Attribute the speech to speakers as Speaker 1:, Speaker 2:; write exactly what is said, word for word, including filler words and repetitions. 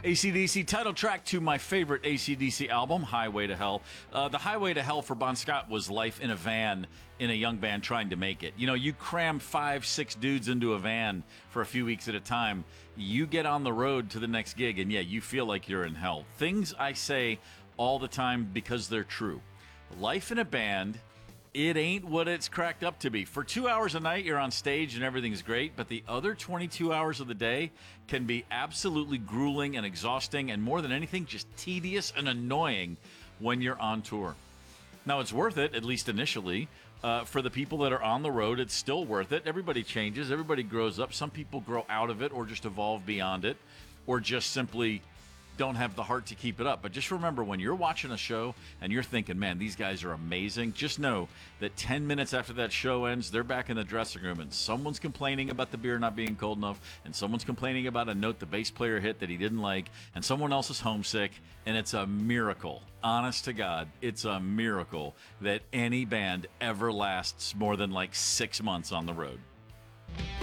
Speaker 1: A C D C title track to my favorite A C D C album, Highway to Hell. Uh, the Highway to Hell for Bon Scott was life in a van in a young band trying to make it. You know, you cram five, six dudes into a van for a few weeks at a time. You get on the road to the next gig, and yeah, you feel like you're in hell. Things I say all the time because they're true. Life in a band, it ain't what it's cracked up to be. For two hours a night, you're on stage and everything's great, but the other twenty-two hours of the day can be absolutely grueling and exhausting, and more than anything, just tedious and annoying when you're on tour. Now, it's worth it, at least initially. Uh, for the people that are on the road, it's still worth it. Everybody changes. Everybody grows up. Some people grow out of it or just evolve beyond it, or just simply don't have the heart to keep it up. But just remember, when you're watching a show and you're thinking, man, these guys are amazing, just know that ten minutes after that show ends, they're back in the dressing room and someone's complaining about the beer not being cold enough, and someone's complaining about a note the bass player hit that he didn't like, and someone else is homesick, and it's a miracle. Honest to God, it's a miracle that any band ever lasts more than like six months on the road.